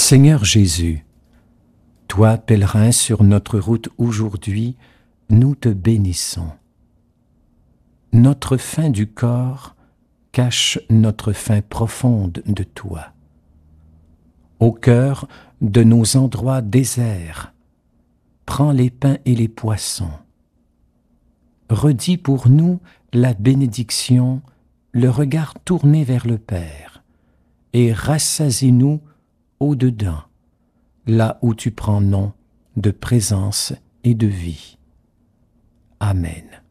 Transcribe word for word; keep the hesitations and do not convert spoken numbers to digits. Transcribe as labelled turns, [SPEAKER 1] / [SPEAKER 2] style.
[SPEAKER 1] Seigneur Jésus, toi, pèlerin sur notre route aujourd'hui, nous te bénissons. Notre faim du corps cache notre faim profonde de toi. Au cœur de nos endroits déserts, prends les pains et les poissons. Redis pour nous la bénédiction, le regard tourné vers le Père, et rassasie-nous au-dedans, là où tu prends nom de présence et de vie. Amen.